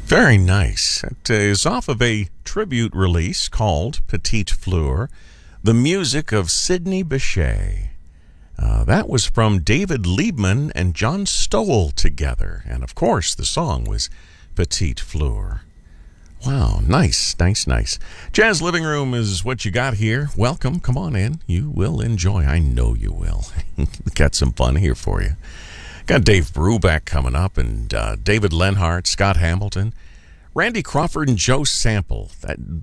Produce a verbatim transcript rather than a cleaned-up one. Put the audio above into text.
Very nice. It is off of a tribute release called Petite Fleur, the music of Sidney Bechet. Uh, that was from David Liebman and John Stowell together. And of course, the song was Petite Fleur. Wow, nice, nice, nice. Jazz Living Room is what you got here. Welcome. Come on in. You will enjoy. I know you will. Got some fun here for you. Got Dave Brubeck coming up, and uh, David Lenhart, Scott Hamilton, Randy Crawford, and Joe Sample. That